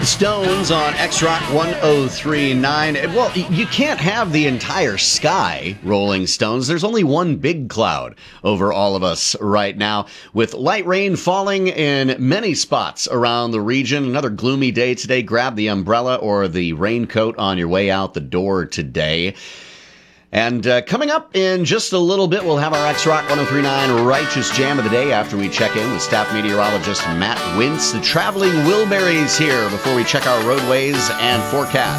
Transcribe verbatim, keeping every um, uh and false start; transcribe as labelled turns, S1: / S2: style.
S1: Stones on X-Rock one oh three point nine. Well, you can't have the entire sky, Rolling Stones. There's only one big cloud over all of us right now, with light rain falling in many spots around the region. Another gloomy day today. Grab the umbrella or the raincoat on your way out the door today. And uh, coming up in just a little bit, we'll have our X-Rock one oh three point nine Righteous Jam of the Day after we check in with staff meteorologist Matt Wintz. The traveling Wilburys here before we check our roadways and forecast.